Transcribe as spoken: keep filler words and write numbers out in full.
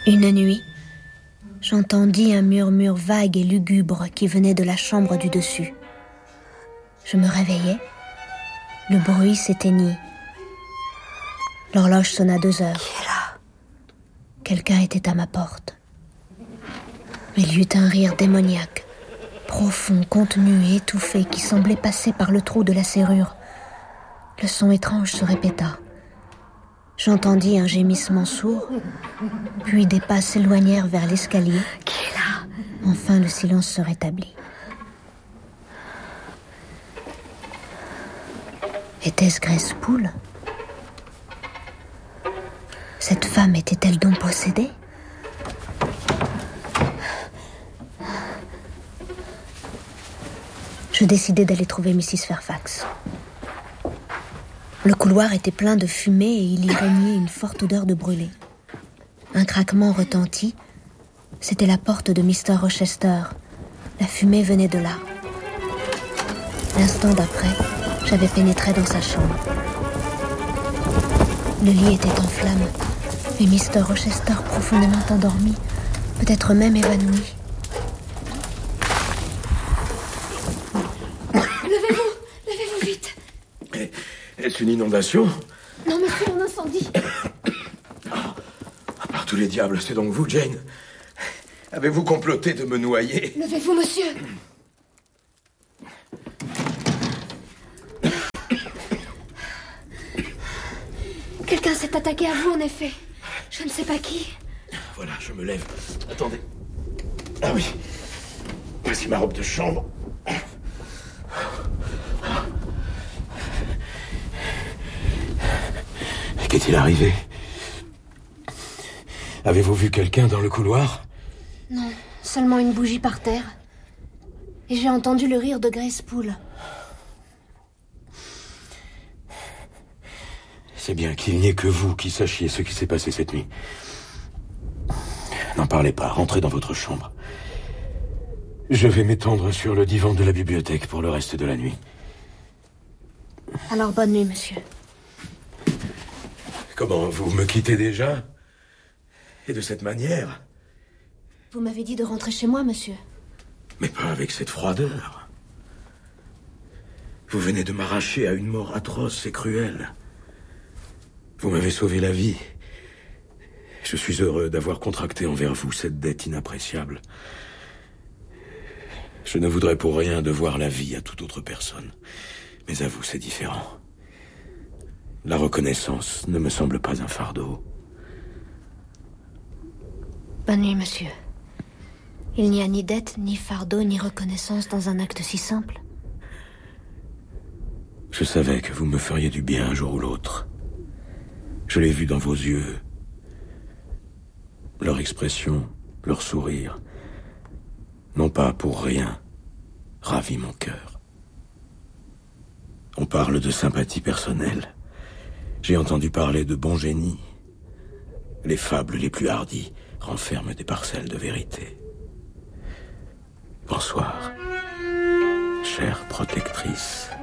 Une nuit, j'entendis un murmure vague et lugubre qui venait de la chambre du dessus. Je me réveillai. Le bruit s'éteignit. L'horloge sonna deux heures. Qui est là? Quelqu'un était à ma porte. Il y eut un rire démoniaque, profond, contenu et étouffé, qui semblait passer par le trou de la serrure. Le son étrange se répéta. J'entendis un gémissement sourd, puis des pas s'éloignèrent vers l'escalier. Qui est là? Enfin, le silence se rétablit. Était-ce Grace Poole? Cette femme était-elle donc possédée? Je décidai d'aller trouver missus Fairfax. Le couloir était plein de fumée et il y régnait une forte odeur de brûlé. Un craquement retentit. C'était la porte de mister Rochester. La fumée venait de là. L'instant d'après, j'avais pénétré dans sa chambre. Le lit était en flammes, et mister Rochester profondément endormi, peut-être même évanoui. Levez-vous, levez-vous vite. Est-ce une inondation? Non, monsieur, un incendie. À part tous les diables, c'est donc vous, Jane? Avez-vous comploté de me noyer? Levez-vous, monsieur. Quelqu'un s'est attaqué à vous, en effet. Je ne sais pas qui. Voilà, je me lève. Attendez. Ah oui. Voici ma robe de chambre. Qu'est-il arrivé? Avez-vous vu quelqu'un dans le couloir? Non, seulement une bougie par terre. Et j'ai entendu le rire de Grace Poole. C'est bien qu'il n'y ait que vous qui sachiez ce qui s'est passé cette nuit. N'en parlez pas, rentrez dans votre chambre. Je vais m'étendre sur le divan de la bibliothèque pour le reste de la nuit. Alors, bonne nuit, monsieur. Comment, vous me quittez déjà? Et de cette manière? Vous m'avez dit de rentrer chez moi, monsieur. Mais pas avec cette froideur. Vous venez de m'arracher à une mort atroce et cruelle. Vous m'avez sauvé la vie. Je suis heureux d'avoir contracté envers vous cette dette inappréciable. Je ne voudrais pour rien devoir la vie à toute autre personne. Mais à vous, c'est différent. La reconnaissance ne me semble pas un fardeau. Bonne nuit, monsieur. Il n'y a ni dette, ni fardeau, ni reconnaissance dans un acte si simple. Je savais que vous me feriez du bien un jour ou l'autre. Je l'ai vu dans vos yeux. Leur expression, leur sourire, n'ont pas pour rien ravi mon cœur. On parle de sympathie personnelle. J'ai entendu parler de bon génie. Les fables les plus hardies renferment des parcelles de vérité. Bonsoir, chère protectrice.